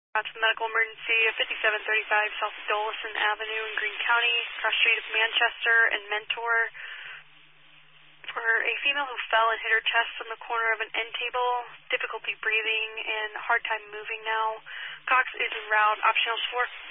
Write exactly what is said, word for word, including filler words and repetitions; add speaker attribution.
Speaker 1: That's a medical emergency at fifty-seven thirty-five South Dolison Avenue in Greene County, cross street of Manchester and Mentor, for a female who fell and hit her chest on the corner of an end table, difficulty breathing and hard time moving now. Cox is en route, optional four.